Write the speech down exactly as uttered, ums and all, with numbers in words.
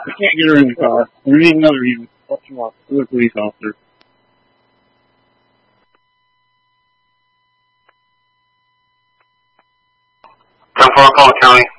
I can't get her in the car. We need another unit. What you want? Another police officer. ten four, call the county.